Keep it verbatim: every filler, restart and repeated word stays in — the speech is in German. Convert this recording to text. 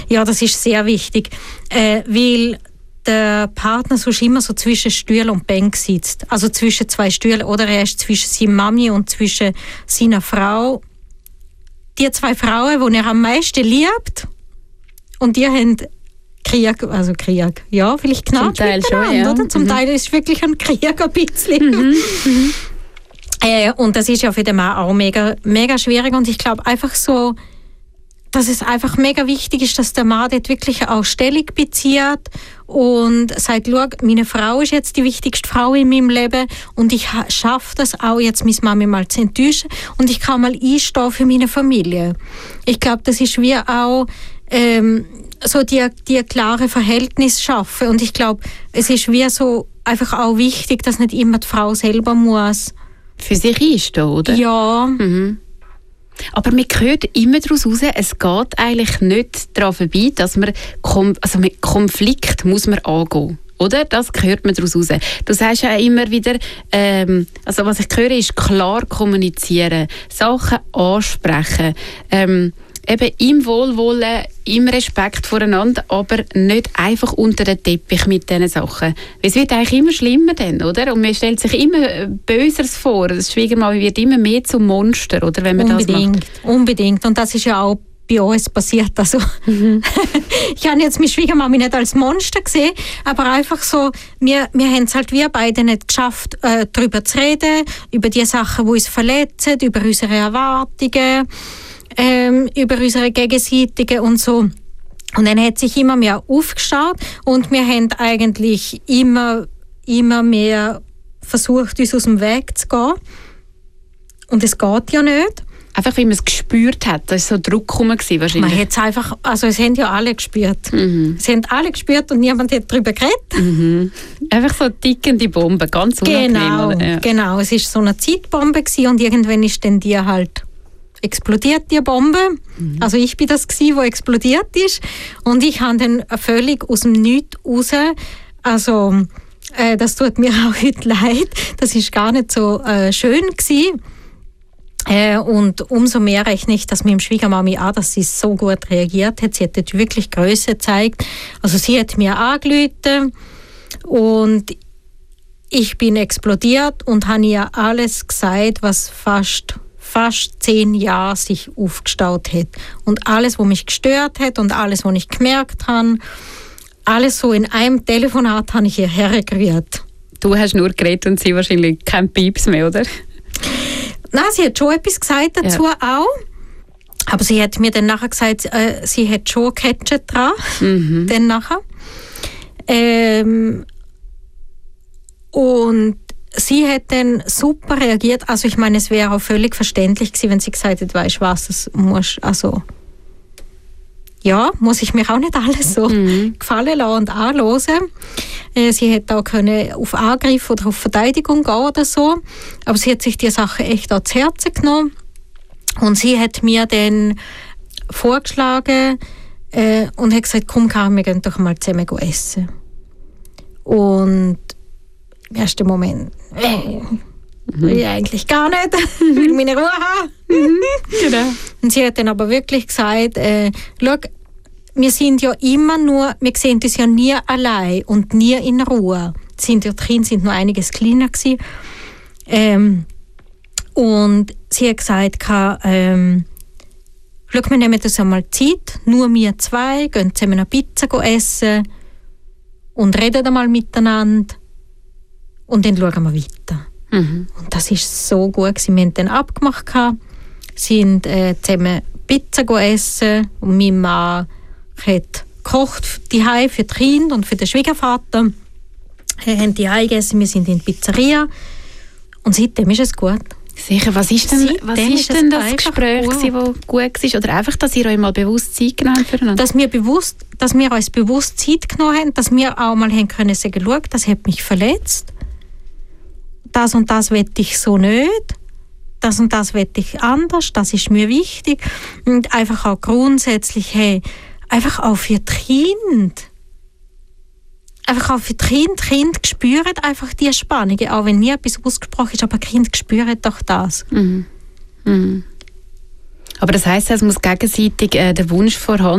Ja, das ist sehr wichtig, äh, weil der Partner sonst immer so zwischen Stuhl und Bank sitzt. Also zwischen zwei Stühlen oder er ist zwischen seiner Mami und zwischen seiner Frau. Die zwei Frauen, die er am meisten liebt, und die haben Krieg, also Krieg, ja, vielleicht knapp Zum Teil schon, ja. Oder? Zum mhm. Teil ist es wirklich ein Krieg ein bisschen. Mhm. Mhm. Äh, und das ist ja für den Mann auch mega, mega schwierig und ich glaube einfach so, dass es einfach mega wichtig ist, dass der Mann dort wirklich auch Stellung bezieht und sagt, schau, meine Frau ist jetzt die wichtigste Frau in meinem Leben und ich ha- schaffe das auch, jetzt meine Mami mal zu enttäuschen und ich kann mal einstehen für meine Familie. Ich glaube, das ist wie auch ähm, so die, die klare Verhältnis schaffen und ich glaube, es ist wie so einfach auch wichtig, dass nicht immer die Frau selber muss für sich einstehen, oder? Ja. Mhm. Aber man hört immer daraus heraus, es geht eigentlich nicht daran vorbei, dass man, also mit Konflikt muss man angehen. Oder? Das hört man daraus heraus. Du sagst ja immer wieder, ähm, also was ich höre, ist klar kommunizieren, Sachen ansprechen, ähm, eben im Wohlwollen, im Respekt voreinander, aber nicht einfach unter den Teppich mit diesen Sachen. Es wird eigentlich immer schlimmer dann, oder? Und man stellt sich immer Böseres vor. Das Schwiegermann wird immer mehr zum Monster, oder? Wenn man unbedingt, das macht. Unbedingt. Und das ist ja auch bei uns passiert. Also, mhm. Ich habe jetzt meine Schwiegermami nicht als Monster gesehen, aber einfach so, wir, wir haben es halt wir beide nicht geschafft, äh, darüber zu reden, über die Sachen, die uns verletzen, über unsere Erwartungen, ähm, über unsere gegenseitigen und so. Und dann hat sich immer mehr aufgestaut und wir haben eigentlich immer, immer mehr versucht, uns aus dem Weg zu gehen. Und es geht ja nicht. Einfach, wie man es gespürt hat, das war so Druck rum wahrscheinlich. Man hat es einfach, also es haben ja alle gespürt. Mhm. Es haben alle gespürt und niemand hat darüber geredet. Mhm. Einfach so tickende Bombe, ganz unangenehm. Genau, ja. genau. Es war so eine Zeitbombe gewesen und irgendwann ist dann die halt explodiert, die Bombe. Mhm. Also ich bin das gewesen, wo explodiert ist und ich habe dann völlig aus dem Nichts raus, also äh, das tut mir auch heute leid, das ist gar nicht so äh, schön gewesen. Äh, und umso mehr rechne ich das mit dem Schwiegermami an, dass sie so gut reagiert hat. Sie hat dort wirklich Größe gezeigt. Also sie hat mir angerufen und ich bin explodiert und habe ihr alles gesagt, was fast fast zehn Jahre sich aufgestaut hat. Und alles, was mich gestört hat und alles, was ich gemerkt habe, alles so in einem Telefonat habe ich ihr hergerührt. Du hast nur geredet und sie wahrscheinlich kein Pieps mehr, oder? Nein, sie hat schon etwas gesagt dazu ja. auch. Aber sie hat mir dann nachher gesagt, äh, sie hat schon Ketchup dran. Mhm. Dann nachher. Ähm, und sie hat dann super reagiert. Also ich meine, es wäre auch völlig verständlich gewesen, wenn sie gesagt hätte, weißt du was, das muss, also ja, muss ich mir auch nicht alles so mhm. gefallen lassen und anhören. Äh, sie hätte auch können auf Angriff oder auf Verteidigung gehen oder so. Aber sie hat sich die Sache echt auch zu Herzen genommen. Und sie hat mir dann vorgeschlagen äh, und hat gesagt, komm Karin, wir gehen doch mal zusammen essen. Und im ersten Moment, äh, will ich eigentlich gar nicht, ich will meine Ruhe haben. Genau. Und sie hat dann aber wirklich gesagt, äh, schau, wir sind ja immer nur, wir sehen uns ja nie allein und nie in Ruhe. Sind ja, die Kinder sind noch einiges kleiner gewesen. Ähm, und sie hat gesagt, ähm, schau, wir nehmen uns einmal Zeit, nur wir zwei, gehen zusammen eine Pizza essen und reden einmal miteinander. Und dann schauen wir weiter. Mhm. Und das war so gut gewesen. Wir haben dann abgemacht, sind äh, zusammen Pizza essen und mein Mann hat gekocht daheim für die Kinder und für den Schwiegervater. Wir haben daheim gegessen, wir sind in die Pizzeria und seitdem ist es gut. Sicher, was ist denn, was ist denn das Gespräch, das gut war? Oder einfach, dass ihr euch mal bewusst Zeit genommen habt füreinander? Dass wir, bewusst, dass wir uns bewusst Zeit genommen haben, dass wir auch mal haben können sagen, schau, das hat mich verletzt. Das und das will ich so nicht, das und das will ich anders, das ist mir wichtig. Und einfach auch grundsätzlich, hey, einfach auch für die Kinder. Einfach auch für die Kinder. Die Kinder spüren einfach die Spannung, auch wenn nie etwas ausgesprochen ist, aber die Kinder spüren doch das. Mhm. Mhm. Aber das heisst, es muss gegenseitig äh, der Wunsch vorhanden